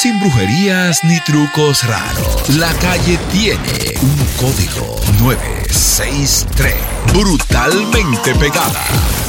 sin brujerías ni trucos raros. La calle tiene un código 963. Brutalmente pegada.